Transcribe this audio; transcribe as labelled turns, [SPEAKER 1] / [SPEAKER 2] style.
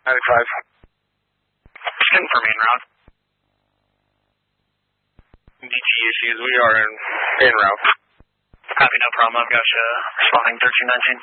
[SPEAKER 1] 95.
[SPEAKER 2] Send for main route.
[SPEAKER 1] DT issues, we are en route.
[SPEAKER 2] Copy, no problem. I've got you responding 1319.